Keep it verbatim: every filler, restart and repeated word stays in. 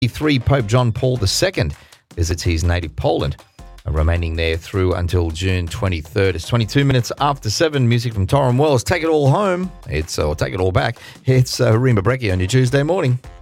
Three, Pope John Paul the Second visits his native Poland, uh, remaining there through until June twenty-third. It's twenty-two minutes after seven. Music from Torren Wells. Take it all home. It's or take it all back. It's uh, Rima Brecchi on your Tuesday morning.